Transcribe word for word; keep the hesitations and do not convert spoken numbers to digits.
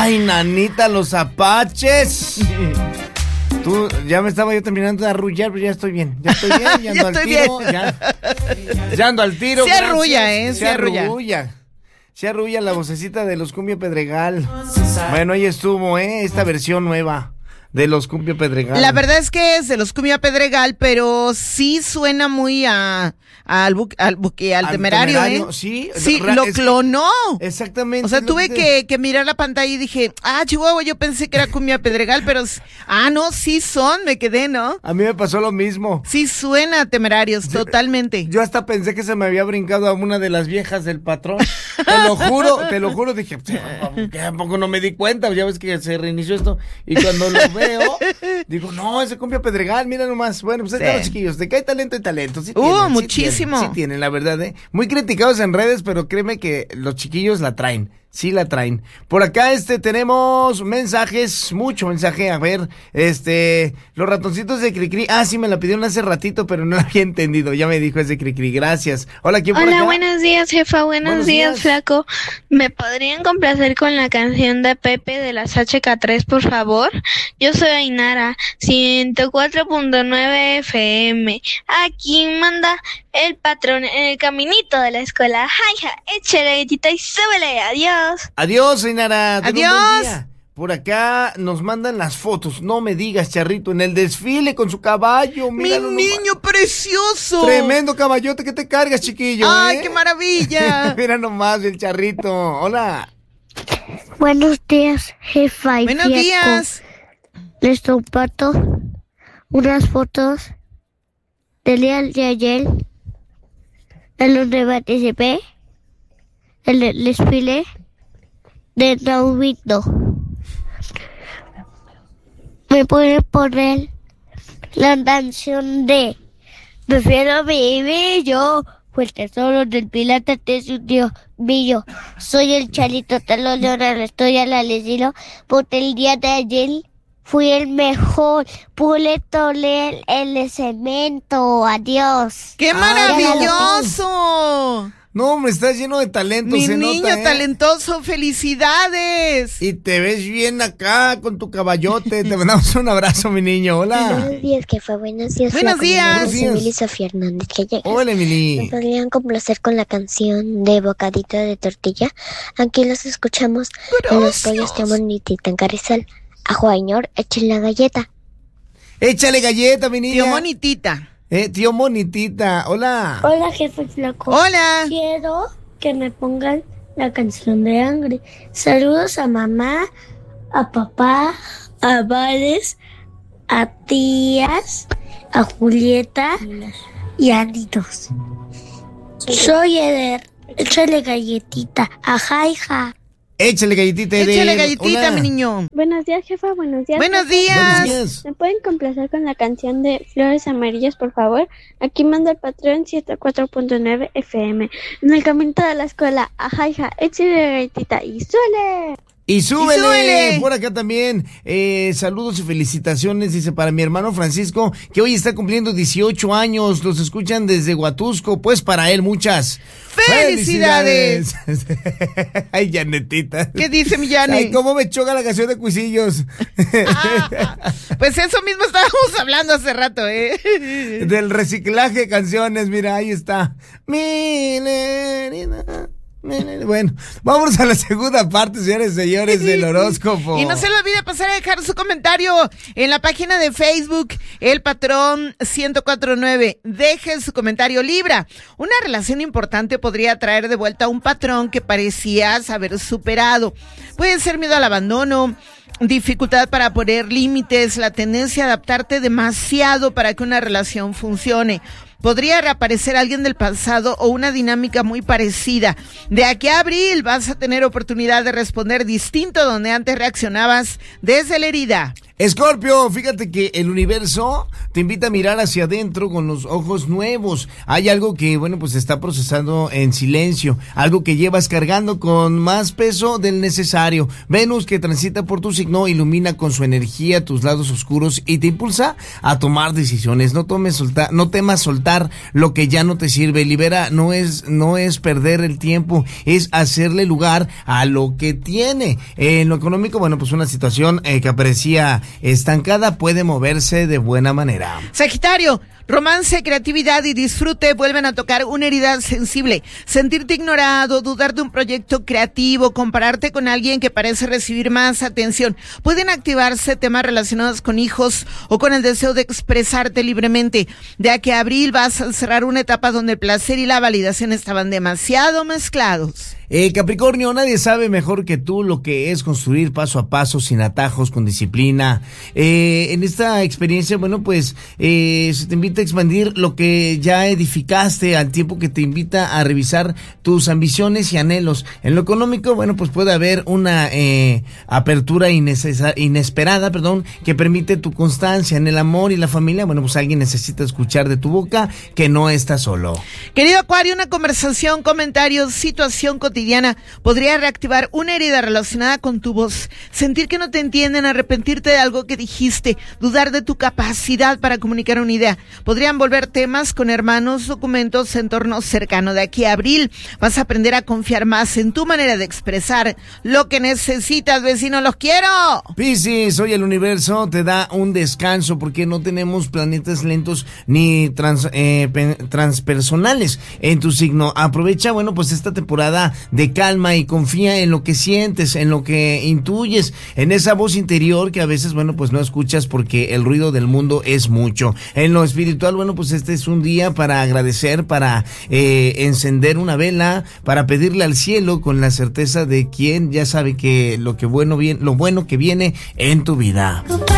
Ay, nanita, los apaches. Tú, ya me estaba yo terminando de arrullar, pero ya estoy bien. Ya estoy bien, ya ando al tiro. Ya, ya ando al tiro. Se arrulla, ¿eh? Se arrulla. Se arrulla la vocecita de los Cumbia Pedregal. Bueno, ahí estuvo, ¿eh? Esta versión nueva de los Cumbia Pedregal. La verdad es que es de los Cumbia Pedregal, pero sí suena muy a, a al, bu, al, buque, al, al temerario, temerario, ¿eh? Sí, sí lo clonó. Que, exactamente. O sea, tuve que, que mirar la pantalla y dije, ah, Chihuahua, yo pensé que era Cumbia Pedregal, pero, ah, no, sí son, me quedé, ¿no? A mí me pasó lo mismo. Sí suena a Temerarios, yo, totalmente. Yo hasta pensé que se me había brincado a una de las viejas del patrón. Te lo juro, te lo juro, dije, ¿a poco no me di cuenta? Ya ves que se reinició esto. Y cuando lo veo, digo, no, ese Cumbia Pedregal, mira nomás. Bueno, pues ahí están los chiquillos, de que hay talento y talento. Sí uh, tienen, muchísimo. Sí tienen, sí tienen, la verdad, ¿eh? Muy criticados en redes, pero créeme que los chiquillos la traen. Sí la traen. Por acá, este, tenemos mensajes, mucho mensaje. A ver, este, los ratoncitos de Cricri. Ah, sí, me la pidieron hace ratito, pero no la había entendido. Ya me dijo ese Cricri, gracias. Hola, ¿quién por Hola, acá? buenos días, jefa. Buenos, buenos días, días, flaco. ¿Me podrían complacer con la canción de Pepe de las H K tres, por favor? Yo soy Ainara, ciento cuatro punto nueve F M. Aquí manda el patrón en el caminito de la escuela. Jaja, échale gatita y súbele. Adiós. Adiós, Ainara. Adiós. Por acá nos mandan las fotos. No me digas, Charrito, en el desfile con su caballo. Mi niño nomás. Precioso. Tremendo caballote que te cargas, chiquillo. Ay, ¿eh? qué maravilla. Mira nomás el Charrito. Hola. Buenos días, jefa y Buenos fiaco. días. Les comparto unas fotos del día de ayer en donde participé en el desfile de Naumito. Me pueden poner la canción de Prefiero vivir yo, fue el tesoro del pirata te Dios mío. Soy el Charito, te lo lloran, estoy a la lesino, porque el día de ayer fui el mejor, pude toler el cemento, adiós. ¡Qué maravilloso! No, hombre, estás lleno de talento, Mi se niño nota, ¿eh? talentoso, felicidades. Y te ves bien acá con tu caballote. Te mandamos un abrazo, mi niño. Hola. Buenos días, jefa. Buenos días. Buenos días. Soy Emily Sofía Hernández. ¿Qué llegas? Hola, Emily. ¿Me podrían complacer con la canción de Bocadito de Tortilla? Aquí los escuchamos. Gracias. En los pollos de Monitita en Carrizal. A Juañor, échale la galleta. Échale galleta, mi niña. Tío Monitita. Eh, tío Monitita, hola. Hola, jefe flaco. Hola. Quiero que me pongan la canción de Angry. Saludos a mamá, a papá, a Vales, a tías, a Julieta y a Anitos. Soy Eder. Échale galletita. Ajá, hija. Échale galletita, Eder. Échale galletita, Hola. mi niño. Buenos días, jefa. Buenos días. Buenos jefa. días. Buenos días. ¿Me pueden complacer con la canción de Flores Amarillas, por favor? Aquí manda el patrón ciento cuatro punto nueve F M. En el caminito de la escuela. Ajá, hija, échale galletita y suele. Y súbele, Y súbele. Por acá también, eh, saludos y felicitaciones, dice, para mi hermano Francisco, que hoy está cumpliendo dieciocho años, los escuchan desde Huatusco, pues para él muchas ¡Felicidades! felicidades. Ay, Janetita. ¿Qué dice mi Yane? Ay, cómo me choca la canción de Cuisillos. Ah, pues eso mismo estábamos hablando hace rato, ¿eh? Del reciclaje de canciones, mira, ahí está. Milenina. Bueno, vámonos a la segunda parte, señores y señores, del horóscopo. Y no se le olvide pasar a dejar su comentario en la página de Facebook, El Patrón ciento cuatro punto nueve. Deje su comentario. Libra, una relación importante podría traer de vuelta a un patrón que parecías haber superado. Puede ser miedo al abandono, dificultad para poner límites, la tendencia a adaptarte demasiado para que una relación funcione. Podría reaparecer alguien del pasado o una dinámica muy parecida. De aquí a abril vas a tener oportunidad de responder distinto donde antes reaccionabas desde la herida. Escorpio, fíjate que el universo te invita a mirar hacia adentro con los ojos nuevos. Hay algo que, bueno, pues está procesando en silencio, algo que llevas cargando con más peso del necesario. Venus, que transita por tu signo, ilumina con su energía tus lados oscuros y te impulsa a tomar decisiones. No tomes soltar, no temas soltar lo que ya no te sirve. Libera no es no es perder el tiempo, es hacerle lugar a lo que tiene. Eh, en lo económico, bueno, pues una situación eh, que aparecía estancada puede moverse de buena manera. Sagitario, romance, creatividad y disfrute vuelven a tocar una herida sensible. Sentirte ignorado, dudar de un proyecto creativo, compararte con alguien que parece recibir más atención. Pueden activarse temas relacionados con hijos o con el deseo de expresarte libremente. De aquí a abril vas a cerrar una etapa donde el placer y la validación estaban demasiado mezclados. Eh, Capricornio, nadie sabe mejor que tú lo que es construir paso a paso, sin atajos, con disciplina. Eh, en esta experiencia, bueno, pues eh, se te invita a expandir lo que ya edificaste, al tiempo que te invita a revisar tus ambiciones y anhelos. En lo económico, bueno, pues puede haber una eh, apertura innecesa- inesperada, perdón, que permite tu constancia. En el amor y la familia, bueno, pues alguien necesita escuchar de tu boca que no estás solo. Querido Acuario, una conversación, comentarios, situación cotidiana podría reactivar una herida relacionada con tu voz. Sentir que no te entienden, arrepentirte de algo que dijiste, dudar de tu capacidad para comunicar una idea. Podrían volver temas con hermanos, documentos, entorno cercano. De aquí a abril vas a aprender a confiar más en tu manera de expresar lo que necesitas, vecino, los quiero. Piscis, hoy el universo te da un descanso porque no tenemos planetas lentos ni trans, eh, pe- transpersonales en tu signo. Aprovecha, bueno, pues esta temporada de calma y confía en lo que sientes, en lo que intuyes, en esa voz interior que a veces, bueno, pues no escuchas porque el ruido del mundo es mucho. En lo espiritual, bueno, pues este es un día para agradecer, para eh, encender una vela, para pedirle al cielo con la certeza de quien ya sabe que lo que bueno viene, lo bueno que viene en tu vida.